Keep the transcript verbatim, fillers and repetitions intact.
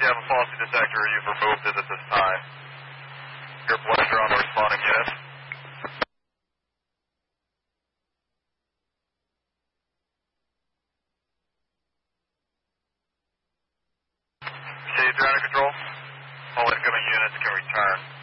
you have a faulty detector, you've removed it at this time. Your pleasure on the responding unit. C three under control. All incoming units can return.